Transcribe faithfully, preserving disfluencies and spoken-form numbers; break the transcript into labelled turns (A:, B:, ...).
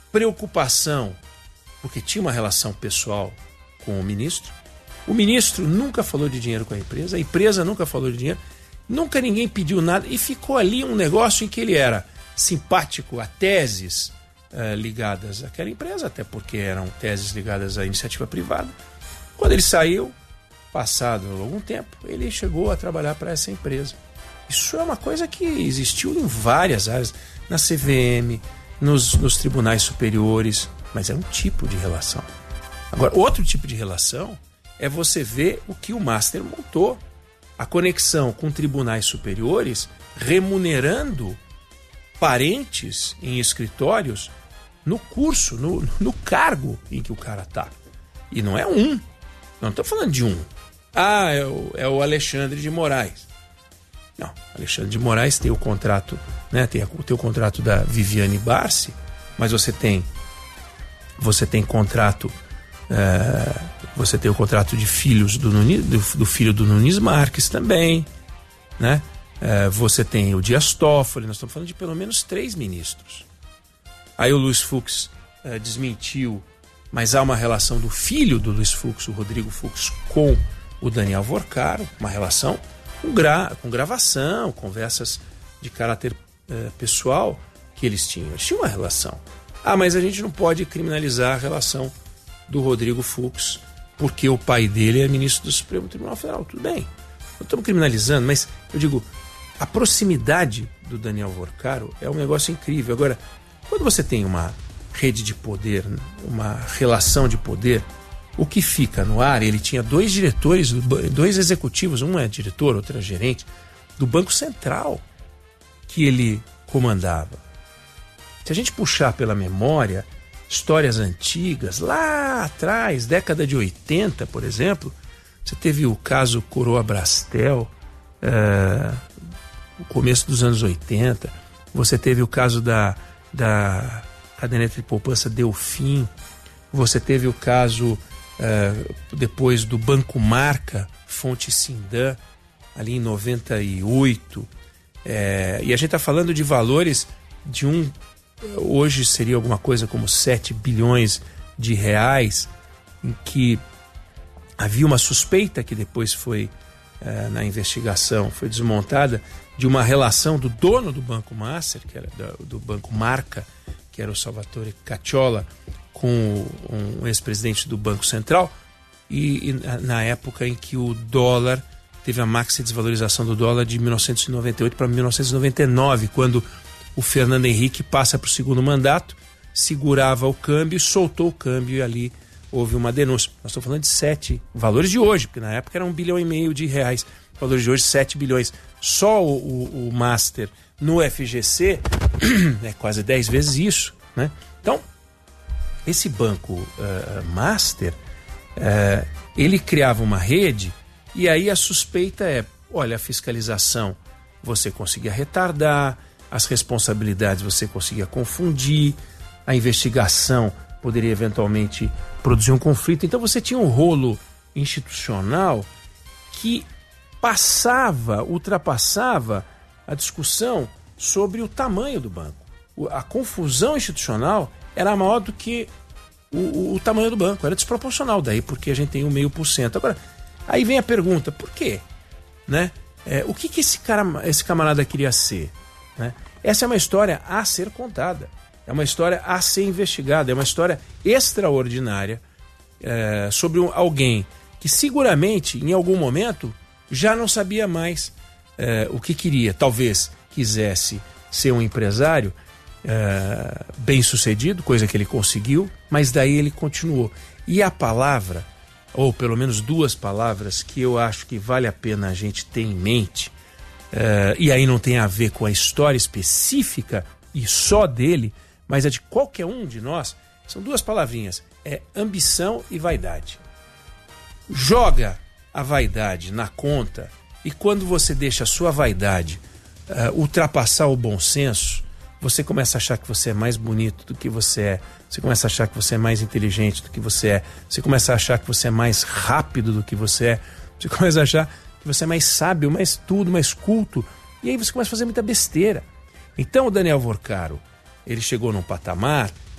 A: preocupação, porque tinha uma relação pessoal com o ministro. O ministro nunca falou de dinheiro com a empresa, a empresa nunca falou de dinheiro, nunca ninguém pediu nada, e ficou ali um negócio em que ele era simpático a teses uh, ligadas àquela empresa, até porque eram teses ligadas à iniciativa privada. Quando ele saiu, passado algum tempo, ele chegou a trabalhar para essa empresa. Isso é uma coisa que existiu em várias áreas, na C V M, nos, nos tribunais superiores, mas é um tipo de relação. Agora, outro tipo de relação é você ver o que o Master montou. A conexão com tribunais superiores remunerando parentes em escritórios no curso, no, no cargo em que o cara está. E não é um. Não estou falando de um. Ah, é o, é o Alexandre de Moraes. Não, Alexandre de Moraes tem o contrato, né? Tem, tem o contrato da Viviane Barsi, mas você tem você tem contrato é, você tem o contrato de filhos do, Nunes, do, do filho do Nunes Marques também, né? É, você tem o Dias Toffoli, nós estamos falando de pelo menos três ministros. Aí o Luiz Fux é, desmentiu, mas há uma relação do filho do Luiz Fux, o Rodrigo Fux, com o Daniel Vorcaro, uma relação com, gra, com gravação, conversas de caráter é, pessoal que eles tinham. Eles tinham uma relação. Ah, mas a gente não pode criminalizar a relação do Rodrigo Fux, porque o pai dele é ministro do Supremo Tribunal Federal. Tudo bem, não estamos criminalizando, mas eu digo, a proximidade do Daniel Vorcaro é um negócio incrível. Agora, quando você tem uma rede de poder, uma relação de poder, o que fica no ar, ele tinha dois diretores, dois executivos, um é diretor, outro é gerente, do Banco Central, que ele comandava. Se a gente puxar pela memória histórias antigas, lá atrás, década de oitenta, por exemplo, você teve o caso Coroa Brastel, é, no começo dos anos oitenta, você teve o caso da, da caderneta de poupança Delfim, você teve o caso é, depois do Banco Marca, Fonte Sindan, ali em noventa e oito, é, e a gente está falando de valores de um, hoje seria alguma coisa como sete bilhões de reais, em que havia uma suspeita que depois foi, é, na investigação, foi desmontada, de uma relação do dono do Banco Master, que era do, do Banco Marca, que era o Salvatore Cacciola, com o, um ex-presidente do Banco Central, e, e na época em que o dólar teve a máxima desvalorização do dólar de mil novecentos e noventa e oito para mil novecentos e noventa e nove, quando o Fernando Henrique passa para o segundo mandato, segurava o câmbio, soltou o câmbio e ali houve uma denúncia. Nós estamos falando de sete valores de hoje, porque na época era um bilhão e meio de reais. Valores de hoje, sete bilhões. Só o, o, o Master no F G C é quase dez vezes isso, né? Então, esse banco uh, Master, uh, ele criava uma rede e aí a suspeita é, olha, a fiscalização você conseguia retardar, as responsabilidades você conseguia confundir, a investigação poderia eventualmente produzir um conflito. Então você tinha um rolo institucional que passava, ultrapassava a discussão sobre o tamanho do banco. A confusão institucional era maior do que o, o, o tamanho do banco, era desproporcional daí, porque a gente tem um meio por cento. Agora, aí vem a pergunta, por quê? Né? É, o que, que esse, cara, esse camarada queria ser? Né? Essa é uma história a ser contada, é uma história a ser investigada, é uma história extraordinária é, sobre um, alguém que seguramente, em algum momento, já não sabia mais é, o que queria. Talvez quisesse ser um empresário é, bem sucedido, coisa que ele conseguiu, mas daí ele continuou. E a palavra, ou pelo menos duas palavras que eu acho que vale a pena a gente ter em mente, é, e aí não tem a ver com a história específica e só dele, mas é de qualquer um de nós, são duas palavrinhas, é ambição e vaidade. Joga a vaidade na conta, e quando você deixa a sua vaidade uh, ultrapassar o bom senso, você começa a achar que você é mais bonito do que você é, você começa a achar que você é mais inteligente do que você é, você começa a achar que você é mais rápido do que você é, você começa a achar que você é mais sábio, mais tudo, mais culto, e aí você começa a fazer muita besteira. Então o Daniel Vorcaro, ele chegou num patamar